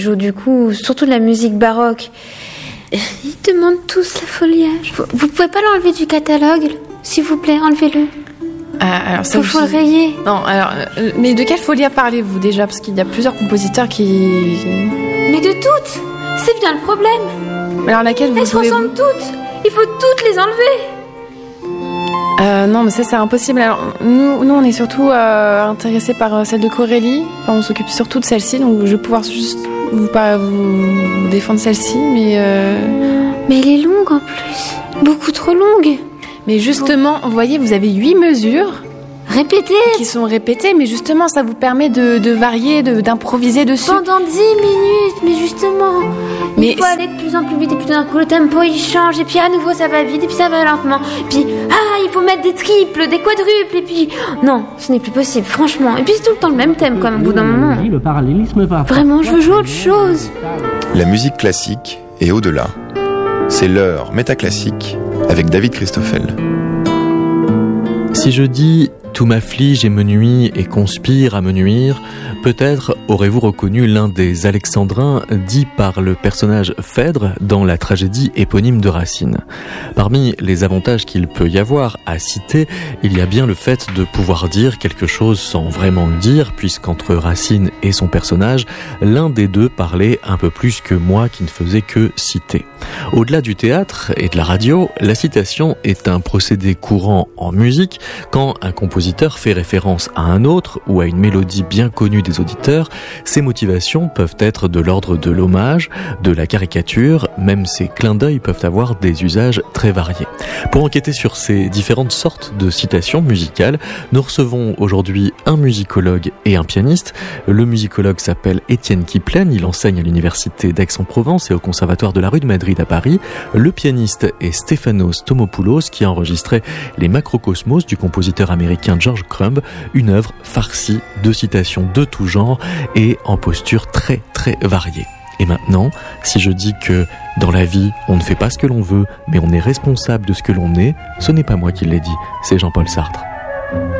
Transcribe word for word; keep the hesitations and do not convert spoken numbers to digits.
Je joue du coup surtout de la musique baroque. Ils demandent tous la foliage. Vous, vous pouvez pas l'enlever du catalogue, s'il vous plaît, enlevez-le. Ah, alors ça, faut, faut le rayer. Non, alors, euh, mais de quelle folia parlez-vous déjà? Parce qu'il y a plusieurs compositeurs qui... Mais de toutes. C'est bien le problème. Alors laquelle vous Elles se ressemblent toutes. Il faut toutes les enlever. Euh, non, mais ça c'est impossible. Alors, nous, nous on est surtout euh, intéressés par euh, celle de Corelli. Enfin, on s'occupe surtout de celle-ci, donc je vais pouvoir juste vous, pas vous défendre celle-ci, mais... Euh... Mais elle est longue en plus. Beaucoup trop longue. Mais justement, vous voyez, vous avez huit mesures... Répétez. Qui sont répétées, mais justement, ça vous permet de, de varier, de, d'improviser dessus. Pendant dix minutes, mais justement. Mais il faut aller de plus en plus vite, et puis d'un coup, le tempo, il change, et puis à nouveau, ça va vite, et puis ça va lentement. Puis, ah, il faut mettre des triples, des quadruples, et puis... Non, ce n'est plus possible, franchement. Et puis, c'est tout le temps le même thème, quand même, au bout d'un moment. Le parallélisme va. Vraiment, je veux jouer autre chose. La musique classique et au-delà. C'est l'heure métaclassique avec David Christoffel. Si je dis « tout m'afflige et me nuit et conspire à me nuire », peut-être aurez-vous reconnu l'un des alexandrins dit par le personnage Phèdre dans la tragédie éponyme de Racine. Parmi les avantages qu'il peut y avoir à citer, il y a bien le fait de pouvoir dire quelque chose sans vraiment le dire, puisqu'entre Racine et son personnage, l'un des deux parlait un peu plus que moi qui ne faisais que citer. Au-delà du théâtre et de la radio, la citation est un procédé courant en musique quand un compositeur fait référence à un autre ou à une mélodie bien connue des auditeurs. Ces motivations peuvent être de l'ordre de l'hommage, de la caricature, même ces clins d'œil peuvent avoir des usages très variés. Pour enquêter sur ces différentes sortes de citations musicales, nous recevons aujourd'hui un musicologue et un pianiste. Le musicologue s'appelle Étienne Kiplen, il enseigne à l'université d'Aix-en-Provence et au conservatoire de la rue de Madrid à Paris. Le pianiste est Stéphanos Tomopoulos qui a enregistré les Macrocosmos du compositeur américain George Crumb, une œuvre farcie de citations de tout genre et en posture très très variée. Et maintenant, si je dis que dans la vie, on ne fait pas ce que l'on veut, mais on est responsable de ce que l'on est, ce n'est pas moi qui l'ai dit, c'est Jean-Paul Sartre.